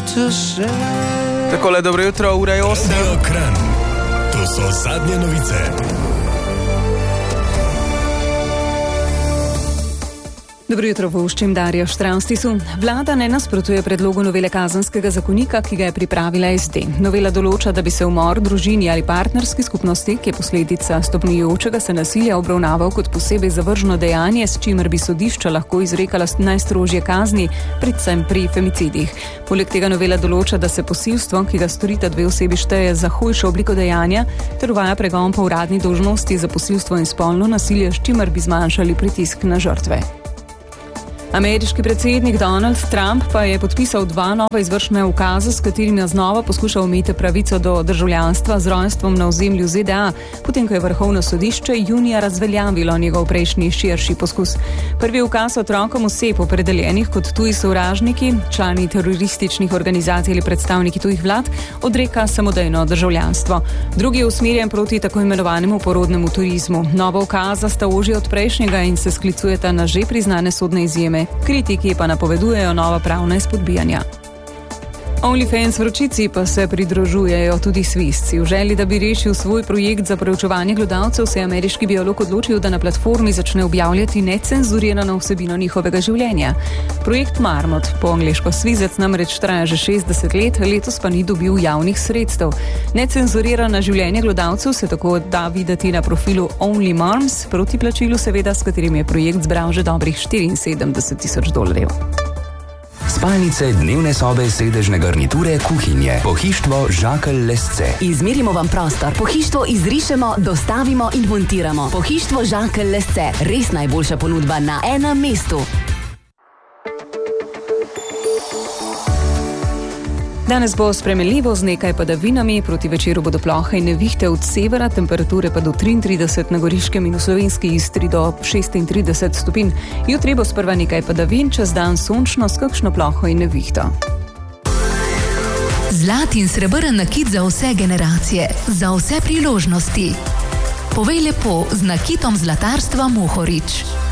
Takole, dobro jutro, ura je 8. Radio Kranj. To so zadnje novice. Dobro jutro, voščim Darjo Štravstisu. Vlada ne nasprotuje predlogu novele kazenskega zakonika, ki ga je pripravila SD. Novela določa, da bi se umor družini ali partnerski skupnosti, ki je posledica stopnjujočega se nasilja, obravnaval kot posebej zavržno dejanje, s čimer bi sodišča lahko izrekala najstrožje kazni, predvsem pri femicidih. Poleg tega novela določa, da se posilstvo, ki ga storita dve osebi, šteje za hujšo obliko dejanja, ter uvaja pregon po uradni dolžnosti za posilstvo in spolno nasilje, s čimer bi zmanjšali pritisk na žrtve. Ameriški predsednik Donald Trump pa je podpisal 2 nova izvršna ukaza, s katerimi znova poskuša omejiti pravico do državljanstva z rojstvom na ozemlju ZDA, potem ko je Vrhovno sodišče junija razveljavilo njegov prejšnji širši poskus. Prvi ukaz otrokom oseb opredeljenih kot tuji sovražniki, člani terorističnih organizacij ali predstavniki tujih vlad, odreka samodejno državljanstvo. Drugi je usmerjen proti tako imenovanemu porodnemu turizmu. Nova ukaza sta ožji od prejšnjega in se sklicujeta na že priznane sodne izjeme. Kritiki pa napovedujejo nova pravna izpodbijanja. OnlyFans vročici pa se pridružujejo tudi svizci. V želji, da bi rešil svoj projekt za preučevanje gledalcev, se je ameriški biolog odločil, da na platformi začne objavljati necenzurirano vsebino njihovega življenja. Projekt Marmot, po angleško svizec, namreč traja že 60 let, letos pa ni dobil javnih sredstev. Necenzurirana življenje gledalcev se tako da videti na profilu Only Moms, proti plačilu seveda, s katerim je projekt zbral že dobrih $74,000. Spalnice, dnevne sobe, sedežne garniture, kuhinje. Pohištvo Žakelj Lesce. Izmerimo vam prostor, pohištvo izrišemo, dostavimo in montiramo. Pohištvo Žakelj Lesce, res najboljša ponudba na enem mestu. Danes bo spremenljivo z nekaj padavinami, proti večeru bodo plohe in nevihte od severa, temperature pa do 33 na Goriškem in v slovenski Istri do 36 stopinj. Jutri bo sprva nekaj padavin, čez dan sončno s kakšno ploho in nevihto. Zlat in srebrn nakit za vse generacije, za vse priložnosti. Povej lepo z nakitom zlatarstva Mohorič.